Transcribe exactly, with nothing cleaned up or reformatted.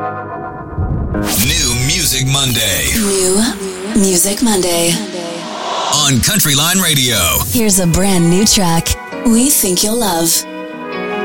New Music Monday. New Music Monday. On Country Line Radio. Here's a brand new track we think you'll love.